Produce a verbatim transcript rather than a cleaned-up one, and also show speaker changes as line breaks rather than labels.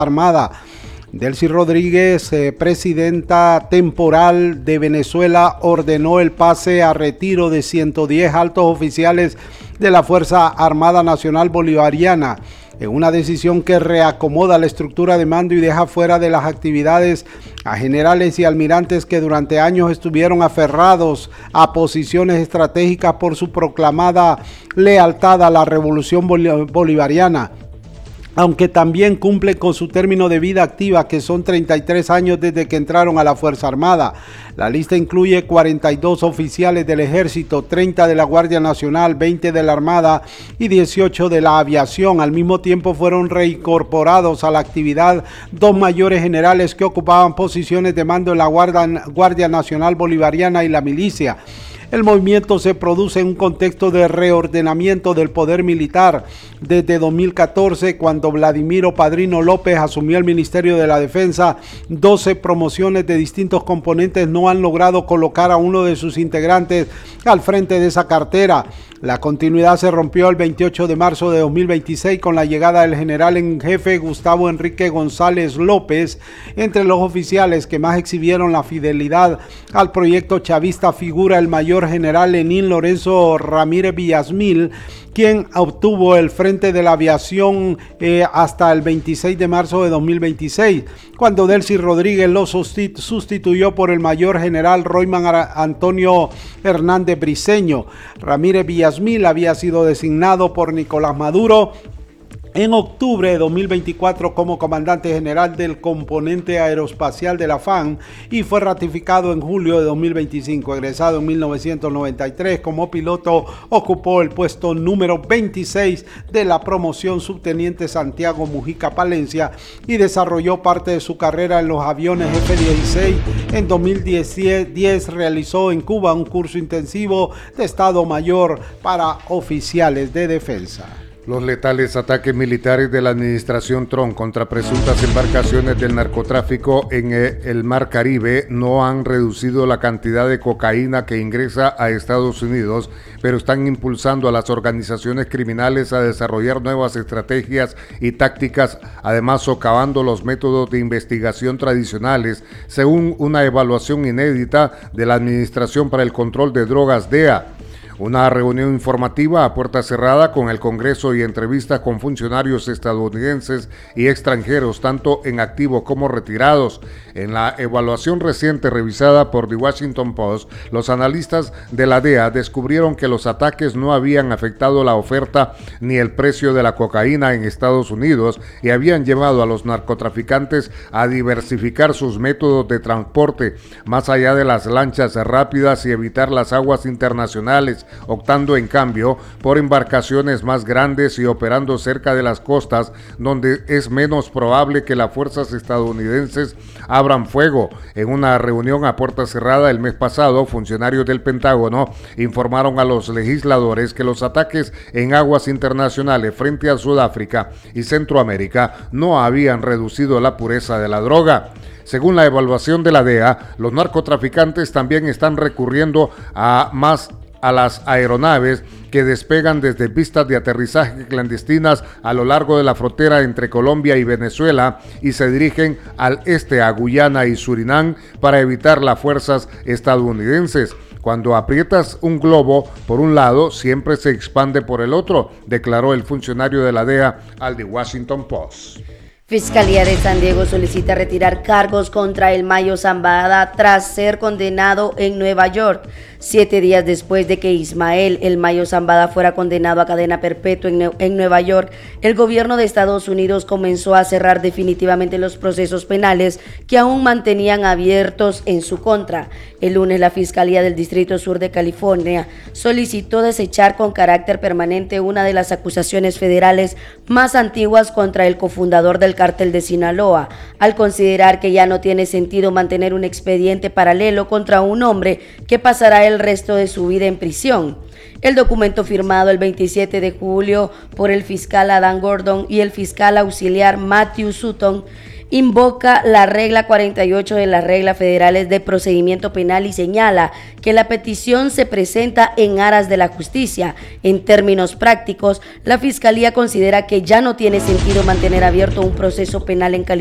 Armada. Delcy Rodríguez, eh, presidenta temporal de Venezuela, ordenó el pase a retiro de ciento diez altos oficiales de la Fuerza Armada Nacional Bolivariana, en una decisión que reacomoda la estructura de mando y deja fuera de las actividades a generales y almirantes que durante años estuvieron aferrados a posiciones estratégicas por su proclamada lealtad a la revolución bolivariana, aunque también cumplen con su término de vida activa, que son treinta y tres años desde que entraron a la Fuerza Armada. La lista incluye cuarenta y dos oficiales del Ejército, treinta de la Guardia Nacional, veinte de la Armada y dieciocho de la Aviación. Al mismo tiempo fueron reincorporados a la actividad dos mayores generales que ocupaban posiciones de mando en la Guardia, Guardia Nacional Bolivariana y la milicia. El movimiento se produce en un contexto de reordenamiento del poder militar. Desde dos mil catorce, cuando Vladimiro Padrino López asumió el Ministerio de la Defensa, doce promociones de distintos componentes no han logrado colocar a uno de sus integrantes al frente de esa cartera. La continuidad se rompió el veintiocho de marzo de dos mil veintiséis con la llegada del general en jefe Gustavo Enrique González López. Entre los oficiales que más exhibieron la fidelidad al proyecto chavista figura el mayor general Lenín Lorenzo Ramírez Villasmil, quien obtuvo el frente de la aviación eh, hasta el veintiséis de marzo de dos mil veintiséis, cuando Delcy Rodríguez lo sustituyó por el mayor general Royman Antonio Hernández Briceño. Ramírez Villasmil había sido designado por Nicolás Maduro en octubre de dos mil veinticuatro como comandante general del componente aeroespacial de la F A N y fue ratificado en julio de dos mil veinticinco. Egresado en mil novecientos noventa y tres como piloto, ocupó el puesto número veintiséis de la promoción subteniente Santiago Mujica Palencia y desarrolló parte de su carrera en los aviones F dieciséis. En dos mil diez realizó en Cuba un curso intensivo de Estado Mayor para oficiales de defensa.
Los letales ataques militares de la administración Trump contra presuntas embarcaciones del narcotráfico en el Mar Caribe no han reducido la cantidad de cocaína que ingresa a Estados Unidos, pero están impulsando a las organizaciones criminales a desarrollar nuevas estrategias y tácticas, además socavando los métodos de investigación tradicionales, según una evaluación inédita de la Administración para el Control de Drogas, D E A. Una reunión informativa a puerta cerrada con el Congreso y entrevistas con funcionarios estadounidenses y extranjeros, tanto en activo como retirados. En la evaluación reciente revisada por The Washington Post, los analistas de la D E A descubrieron que los ataques no habían afectado la oferta ni el precio de la cocaína en Estados Unidos y habían llevado a los narcotraficantes a diversificar sus métodos de transporte más allá de las lanchas rápidas y evitar las aguas internacionales, optando en cambio por embarcaciones más grandes y operando cerca de las costas, donde es menos probable que las fuerzas estadounidenses abran fuego. En una reunión a puerta cerrada el mes pasado, funcionarios del Pentágono informaron a los legisladores que los ataques en aguas internacionales frente a Sudáfrica y Centroamérica no habían reducido la pureza de la droga. Según la evaluación de la D E A, los narcotraficantes también están recurriendo a más a las aeronaves que despegan desde pistas de aterrizaje clandestinas a lo largo de la frontera entre Colombia y Venezuela y se dirigen al este a Guyana y Surinam para evitar las fuerzas estadounidenses. Cuando aprietas un globo por un lado, siempre se expande por el otro, declaró el funcionario de la D E A al The Washington Post.
Fiscalía de San Diego solicita retirar cargos contra el Mayo Zambada tras ser condenado en Nueva York. Siete días después de que Ismael El Mayo Zambada fuera condenado a cadena perpetua en, en Nueva York, el gobierno de Estados Unidos comenzó a cerrar definitivamente los procesos penales que aún mantenían abiertos en su contra. El lunes, la Fiscalía del Distrito Sur de California solicitó desechar con carácter permanente una de las acusaciones federales más antiguas contra el cofundador del cártel de Sinaloa, al considerar que ya no tiene sentido mantener un expediente paralelo contra un hombre que pasará el resto de su vida en prisión. El documento firmado el veintisiete de julio por el fiscal Adam Gordon y el fiscal auxiliar Matthew Sutton invoca la regla cuarenta y ocho de las reglas federales de procedimiento penal y señala que la petición se presenta en aras de la justicia. En términos prácticos, la Fiscalía considera que ya no tiene sentido mantener abierto un proceso penal en California